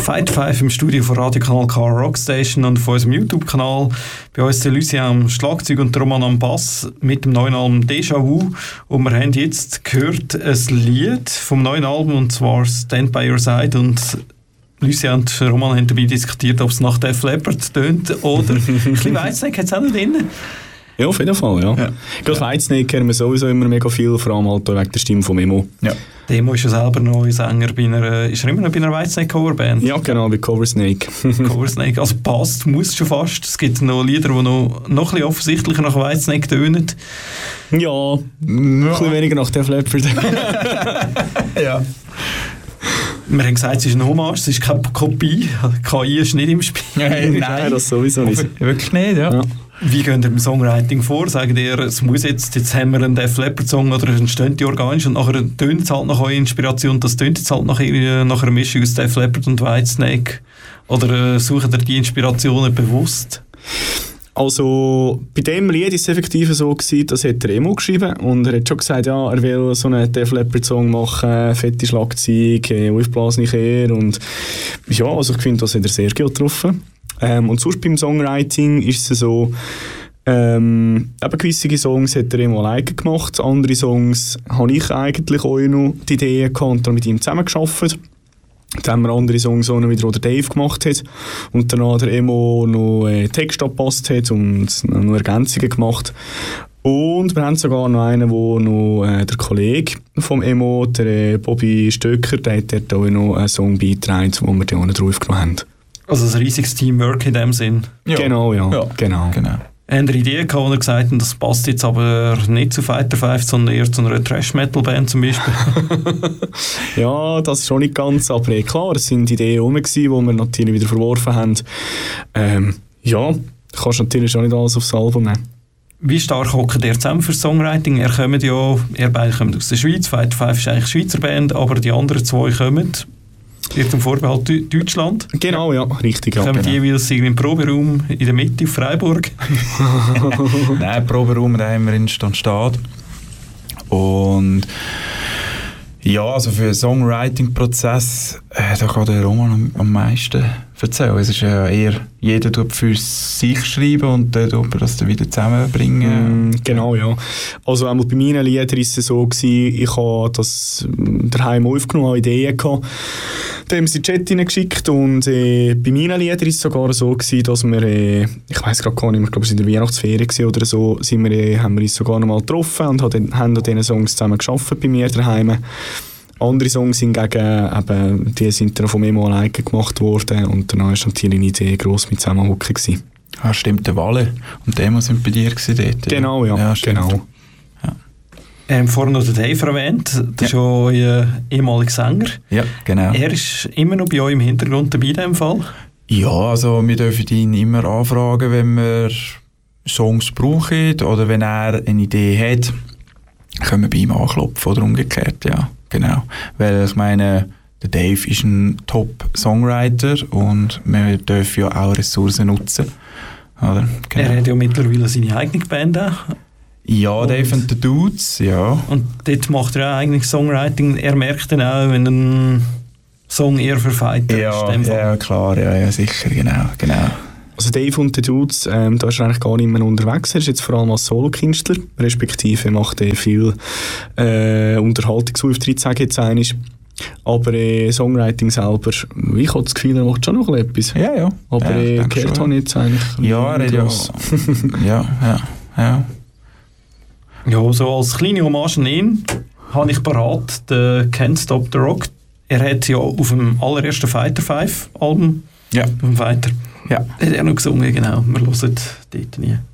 Fighter 5 im Studio von Radiokanal K Rockstation und auf unserem YouTube-Kanal. Bei uns der Lucien am Schlagzeug und der Roman am Bass mit dem neuen Album Déjà Vu. Und wir haben jetzt gehört ein Lied vom neuen Album, und zwar Stand By Your Side. Und Lucien und Roman haben dabei diskutiert, ob es nach Def Leppard tönt oder ein bisschen Whitesnake hat es auch noch drin. Ja, auf jeden Fall, ja. Gerade Whitesnake hören wir sowieso immer mega viel, vor allem halt wegen der Stimme von Emo. Ja. Demo ist ja selber noch ein Sänger ist er immer noch bei einer Whitesnake-Coverband? Ja, genau, bei Coversnake. Coversnake, also passt, muss schon fast. Es gibt noch Lieder, die noch ein bisschen offensichtlicher nach Whitesnake tönen. Ja, ein bisschen weniger nach Def Leppard. Ja. Wir haben gesagt, es ist ein Hommage, es ist keine Kopie. KI ist nicht im Spiel. Nein, das sowieso nicht. Wirklich nicht, ja. Wie geht ihr beim Songwriting vor? Sagt ihr, es muss jetzt haben wir einen Def Leppard-Song oder entsteht die organisch und nachher tönt es halt nach eurer Inspiration, das tönt jetzt halt nach einer Mischung aus Def Leppard und Whitesnake? Oder sucht ihr die Inspirationen bewusst? Also bei dem Lied war es effektiv so gewesen, das hat der Emo geschrieben und er hat schon gesagt, ja, er will so einen Def Leppard Song machen, fette Schlagzeug, aufblasene Kehr und ja, also ich finde, das hat er sehr gut getroffen. Und sonst beim Songwriting ist es so, eben gewisse Songs hat er Emo alleine gemacht, andere Songs habe ich eigentlich auch noch die Ideen gehabt und dann mit ihm zusammengearbeitet. Dann haben wir andere Songs auch noch wieder, die Dave gemacht hat und danach der Emo noch Text angepasst hat und noch Ergänzungen gemacht. Und wir haben sogar noch einen, wo noch der Kollege vom Emo, der Bobby Stöcker, der hat auch noch einen Song beigetragen, den wir dann auch noch draufgenommen haben. Also ein riesiges Teamwork in dem Sinn? Ja. Genau. Haben eine Idee gehabt, wo er gesagt hat, das passt jetzt aber nicht zu Fighter 5, sondern eher zu einer Thrash-Metal-Band zum Beispiel? Ja, das schon nicht ganz, aber klar, es sind Ideen rum gewesen, die wir natürlich wieder verworfen haben. Ja, kannst natürlich auch nicht alles aufs Album nehmen. Wie stark hockt ihr zusammen für Songwriting? Ihr beide kommen aus der Schweiz, Fighter 5 ist eigentlich eine Schweizer Band, aber die anderen zwei kommen... Wird im Vorbehalt Deutschland? Genau, ja, richtig. Ja, kommen die jeweils im Proberaum in der Mitte auf Freiburg? Nein, Proberaum, da haben wir in Stadt. Und ja, also für den Songwriting-Prozess, da kann der Roman am meisten erzählen. Es ist ja eher, jeder tut für sich schreiben und dann tut man das dann wieder zusammenbringen. Genau, ja. Also einmal bei meinen Liedern war es so gewesen, ich habe das daheim aufgenommen, habe Ideen gehabt. Dann haben sie in den Chat hineingeschickt und bei meinen Liedern war es sogar so gewesen, dass wir, ich weiss gerade gar nicht mehr, ich glaube es war in der Weihnachtsferien oder so, haben wir uns sogar noch mal getroffen und haben an diesen Songs zusammen gearbeitet bei mir daheim. Andere Songs hingegen, eben, die sind dann vom Emo alleine gemacht worden und danach war natürlich eine Idee gross mit Zusammenhocken gewesen. Ah, stimmt, der Walle und der Emo sind bei dir gewesen dort. Genau, ja genau. Ja. Vorhin noch den Dave erwähnt, das ist auch euer ehemaliger Sänger. Ja, genau. Er ist immer noch bei euch im Hintergrund dabei in diesem Fall? Ja, also wir dürfen ihn immer anfragen, wenn wir Songs brauchen oder wenn er eine Idee hat, können wir bei ihm anklopfen oder umgekehrt, ja. Genau, weil ich meine, der Dave ist ein Top-Songwriter und wir dürfen ja auch Ressourcen nutzen. Oder? Genau. Er hat ja mittlerweile seine eigene Band auch. Ja, und Dave und The Dudes, ja. Und dort macht er auch eigentlich Songwriting. Er merkt dann auch, wenn ein Song eher für Fighter ist. Ja, klar, ja, sicher, genau. Also Dave und The Dudes, da ist er eigentlich gar nicht mehr unterwegs. Er ist jetzt vor allem als Solo-Künstler, respektive macht er viel Unterhaltungsauftritte, sage ich jetzt einmal. Aber Songwriting selber, ich habe das Gefühl, er macht schon noch etwas. Ja. Aber gehört habe ich jetzt eigentlich. Ja, er hat ja. Ja, so als kleine Hommage an ihn habe ich parat den Can't Stop the Rock. Er hat ja auf dem allerersten Fighter 5 Album, auf dem Fighter, hat er noch gesungen, genau. Wir hören dort nie.